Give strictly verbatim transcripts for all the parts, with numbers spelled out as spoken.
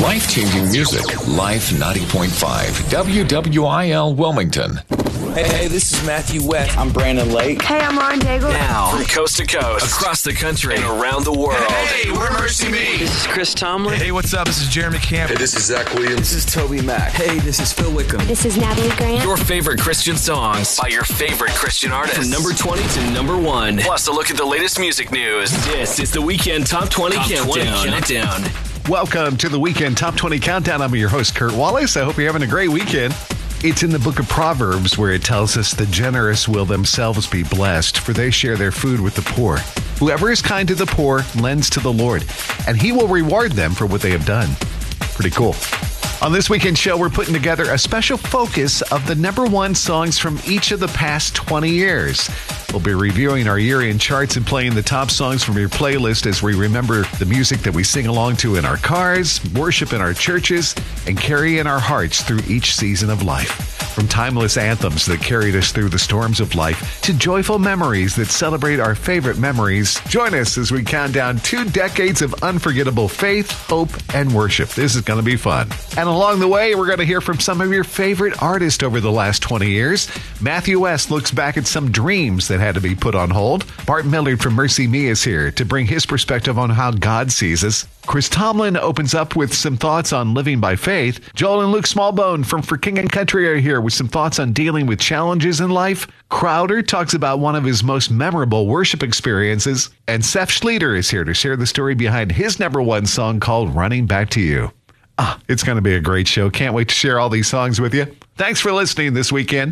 Life-changing music. Life ninety point five. W W I L Wilmington. Hey, hey, this is Matthew West. I'm Brandon Lake. Hey, I'm Lauren Daigle. Now, from coast to coast, across the country, and around the world. Hey, we're Mercy Me. This is Chris Tomlin. Hey, what's up? This is Jeremy Camp. Hey, this is Zach Williams. This is Toby Mac. Hey, this is Phil Wickham. This is Natalie Grant. Your favorite Christian songs by your favorite Christian artists. From number twenty to number one. Plus, a look at the latest music news. This is the Weekend Top twenty Top Countdown. twenty Countdown. Welcome to the Weekend Top twenty Countdown. I'm your host, Kurt Wallace. I hope you're having a great weekend. It's in the book of Proverbs where it tells us the generous will themselves be blessed, for they share their food with the poor. Whoever is kind to the poor lends to the Lord, and he will reward them for what they have done. Pretty cool. On this weekend show, we're putting together a special focus of the number one songs from each of the past twenty years. We'll be reviewing our year-end charts and playing the top songs from your playlist as we remember the music that we sing along to in our cars, worship in our churches, and carry in our hearts through each season of life. From timeless anthems that carried us through the storms of life to joyful memories that celebrate our favorite memories, join us as we count down two decades of unforgettable faith, hope, and worship. This is going to be fun. And along the way, we're going to hear from some of your favorite artists over the last twenty years. Matthew West looks back at some dreams that had to be put on hold. Bart Millard from Mercy Me is here to bring his perspective on how God sees us. Chris Tomlin opens up with some thoughts on living by faith. Joel and Luke Smallbone from For King and Country are here with some thoughts on dealing with challenges in life. Crowder talks about one of his most memorable worship experiences. And Seth Schleter is here to share the story behind his number one song called Running Back to You. Ah, it's going to be a great show. Can't wait to share all these songs with you. Thanks for listening this weekend.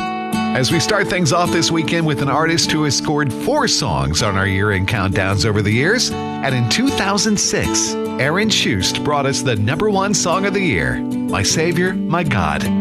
As we start things off this weekend with an artist who has scored four songs on our year-end countdowns over the years, and in two thousand six, Aaron Shust brought us the number one song of the year, My Savior, My God.